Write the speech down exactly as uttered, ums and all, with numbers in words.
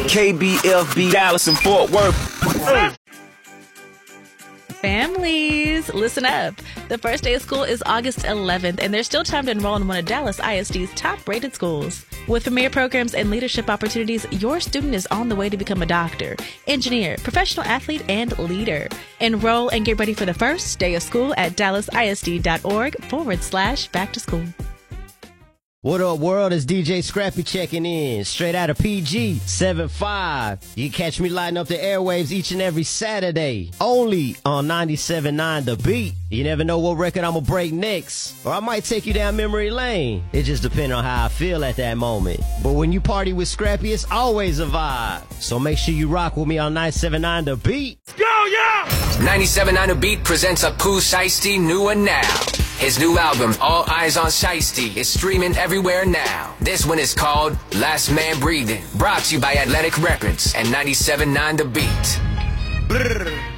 K B F B, Dallas, and Fort Worth. Families, listen up. The first day of school is August eleventh, and there's still time to enroll in one of Dallas I S D's top-rated schools. With premier programs and leadership opportunities, your student is on the way to become a doctor, engineer, professional athlete, and leader. Enroll and get ready for the first day of school at dallasisd.org forward slash back to school. What up, world? It's D J Scrappy checking in, straight out of P G seven five. You can catch me lighting up the airwaves each and every Saturday, only on ninety-seven point nine The Beat. You never know what record I'm gonna break next, or I might take you down memory lane. It just depends on how I feel at that moment. But when you party with Scrappy, it's always a vibe. So make sure you rock with me on ninety-seven point nine The Beat. Let's go, yeah! ninety-seven point nine The Beat presents a Pooh Shiesty new and now. His new album, All Eyes on Shiesty, is streaming everywhere now. This one is called Last Man Breathing, brought to you by Atlantic Records and ninety-seven point nine The Beat. Brrr.